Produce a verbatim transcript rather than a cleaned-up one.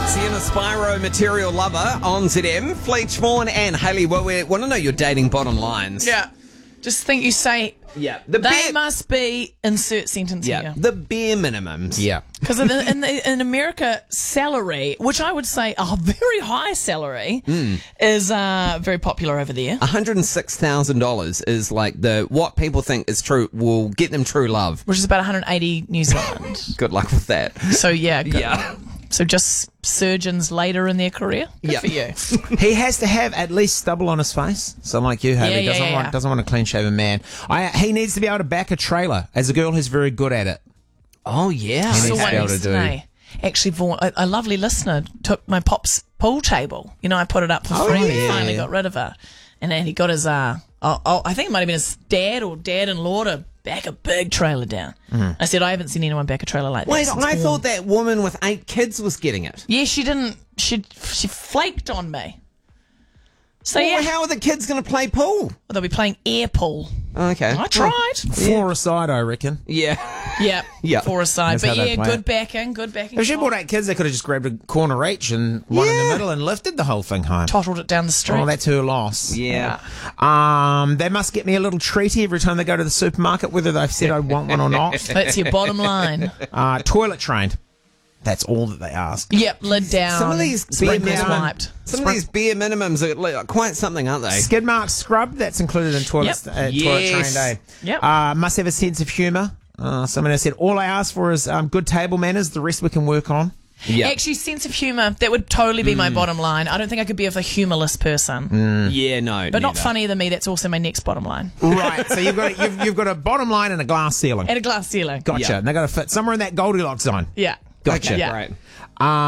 Sienna Spyro, Material Lover on Z M. Fleet Vaughan and Hayley, well, we want to know your dating bottom lines. Yeah. Just think you say, Yeah. The they bare, must be, insert sentence yeah, here. the bare minimums. Yeah. Because in, in, in America, salary, which I would say a very high salary, Mm. is uh, very popular over there. one hundred six thousand dollars is like the what people think is true will get them true love. Which is about one hundred eighty New Zealand. Good luck with that. So, yeah. Good. Yeah. So just surgeons later in their career? Good Yeah. for you. He has to have at least stubble on his face. So like you, Haley, Yeah, yeah, doesn't yeah, want yeah. doesn't want a clean shaven man. I, he needs to be able to back a trailer. As a girl who's very good at it. Oh, yeah. He Saw needs to one be able to do. yesterday. Actually, Vaughan, a, a lovely listener took my pop's pool table. You know, I put it up for Oh, free. yeah. Finally got rid of it. And then he got his, uh, oh, oh, I think it might have been his dad or dad-in-law to back a big trailer down. Mm-hmm. I said, I haven't seen anyone back a trailer like that. Wait, since I Vaughan. thought that woman with eight kids was getting it. Yeah, she didn't. She she flaked on me. So Well, yeah, how are the kids going to play pool? well, they'll be playing air pool. Okay. I tried. Four aside, I reckon. Yeah. Yeah, Yeah. four aside. That's But how they yeah, play good it. backing, good backing. If she brought eight kids, they could have just grabbed a corner each and one in Yeah. the middle and lifted the whole thing home. Tottled it down the street. Oh, that's her loss. Yeah. Um, they must get me a little treaty every time they go to the supermarket, whether they've said I want one or not. That's your bottom line. Uh, toilet trained. That's all that they ask. Yep, lid down. Some of these bare sprinklers minimum- wiped. Some of these bare minimums are like quite something, aren't they? Skid mark scrub, that's included in toilet, Yep. uh, toilet Yes. trained, eh? Yep. Uh, must have a sense of humour. Uh, someone else said, all I ask for is um, good table manners, the rest we can work on. Yeah. Actually, sense of humour, that would totally be my bottom line. I don't think I could be a humorless person. Yeah, no. But not neither. funnier than me, that's also my next bottom line. Right, so you've got, you've, you've got a bottom line and a glass ceiling. And a glass ceiling. Gotcha. Yeah. And they got to fit somewhere in that Goldilocks zone. Yeah. Gotcha. Yeah. Right. Um,